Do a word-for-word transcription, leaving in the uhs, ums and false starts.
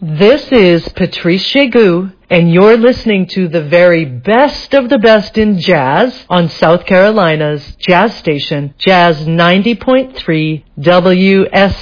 This is Patrice Chegu, and you're listening to the very best of the best in jazz on South Carolina's jazz station, Jazz ninety point three W S